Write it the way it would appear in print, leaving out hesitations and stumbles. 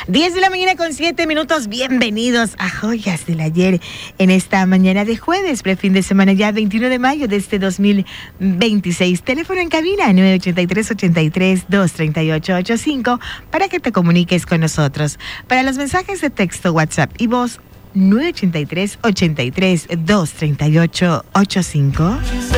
10 de la mañana con 7 minutos. Bienvenidos a Joyas del Ayer en esta mañana de jueves, prefin de semana ya 21 de mayo de este 2026. Teléfono en cabina 983-83-238-85 para que te comuniques con nosotros. Para los mensajes de texto, WhatsApp y voz 983-83-238-85.